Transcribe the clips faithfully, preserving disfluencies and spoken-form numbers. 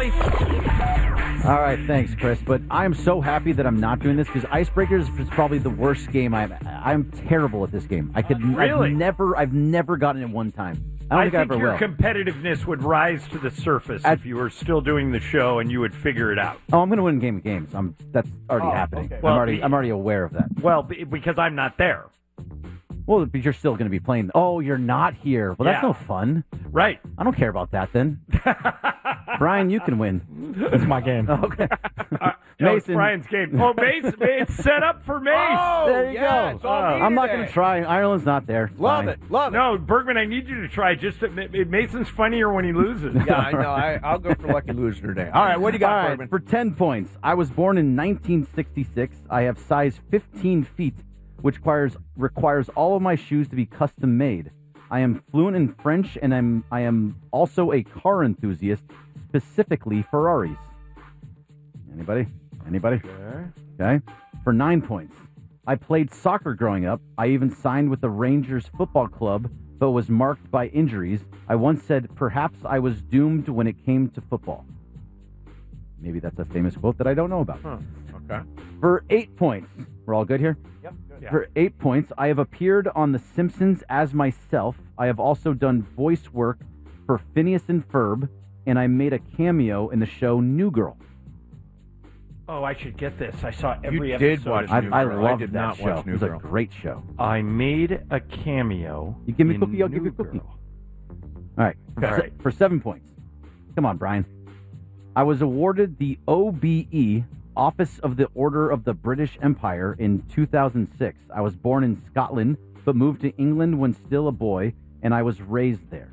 Really? All right, thanks, Chris. But I'm so happy that I'm not doing this because Icebreakers is probably the worst game I've. I'm terrible at this game. I could Really? I've never. I've never gotten it one time. I don't I think, I think ever your will. competitiveness would rise to the surface At- if you were still doing the show and you would figure it out. oh, I'm going to win Game of Games. I'm. That's already Oh, happening. okay. I'm Well, already. the- I'm already aware of that. Well, be- because I'm not there. Well, but you're still going to be playing. Oh, you're not here. Well, that's Yeah. no fun. Right. I don't care about that then. Brian, you can win. It's my game. Okay. No, it's Mason. Brian's game. Oh, Mace, it's set up for Mace. Oh, There you yeah, go. it's all me I'm not today. going to try. Ireland's not there. Love Fine. it. Love it. No, Bergman, I need you to try. Just to, Mason's funnier when he loses. Yeah, I know. I, I'll go for lucky loser today. All right, what do you got, All right, Bergman? for ten points. I was born in nineteen sixty-six. I have size fifteen feet, which requires requires all of my shoes to be custom made. I am fluent in French, and I'm I am also a car enthusiast, specifically Ferraris. Anybody? Anybody? Okay. Okay. For nine points. I played soccer growing up. I even signed with the Rangers football club, but was marked by injuries. I once said, perhaps I was doomed when it came to football. Maybe that's a famous quote that I don't know about. Huh. Okay. For eight points. We're all good here? Yep. Good. Yeah. For eight points, I have appeared on The Simpsons as myself. I have also done voice work for Phineas and Ferb, and I made a cameo in the show New Girl. Oh, I should get this. I saw every You episode. did watch of I, New I Girl. I loved did that not show. watch New It was Girl. a great show. I made a cameo. You give me a in cookie, I'll give you a New cookie. Girl. All right. For, All se- right. for seven points. Come on, Brian. I was awarded the O B E, Office of the Order of the British Empire, in two thousand six. I was born in Scotland, but moved to England when still a boy, and I was raised there.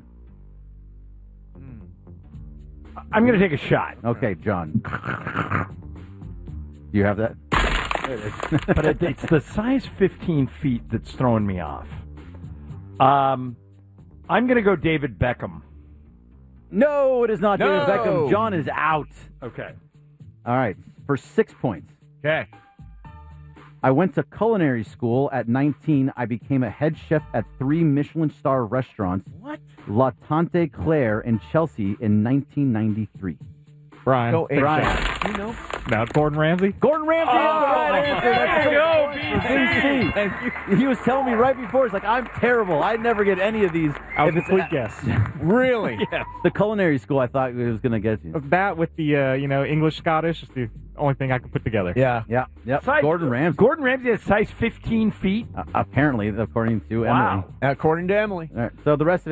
I'm going to take a shot. Okay, John. Do you have that? But it, it's the size fifteen feet that's throwing me off. Um, I'm going to go David Beckham. No, it is not David No. Beckham. John is out. Okay. All right. For six points. Okay. I went to culinary school at nineteen. I became a head chef at three Michelin star restaurants. What? La Tante Claire in Chelsea in nineteen ninety-three. Brian. Go eight Brian. shots. You know. Now it's Gordon Ramsay. Gordon Ramsay is the right answer. there That's you go, B C. Thank you. He was telling me right before, he's like, I'm terrible. I never get any of these. I was If a it's quick guess. Really? Yeah. the culinary school, I thought it was going to get you. That with the uh, you know English Scottish is the only thing I can put together. Yeah. Yeah, yep. Size- Gordon Ramsay. Gordon Ramsay has size fifteen feet. Uh, apparently, according to Wow. Emily. According to Emily. All right, so the rest of